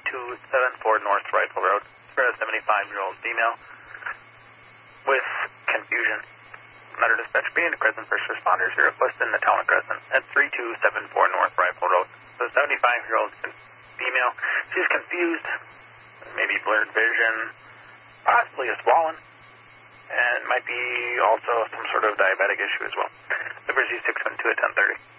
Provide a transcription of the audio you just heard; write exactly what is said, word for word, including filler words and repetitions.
two seven four North Rifle Road. For a seventy-five-year-old female with confusion. Matter dispatch being to Crescent First Responders here at Weston, the town of Crescent, at three two seven four North Rifle Road. So seventy-five-year-old female, she's confused, maybe blurred vision, possibly a swollen, and might be also some sort of diabetic issue as well. Number Z six one two at ten thirty.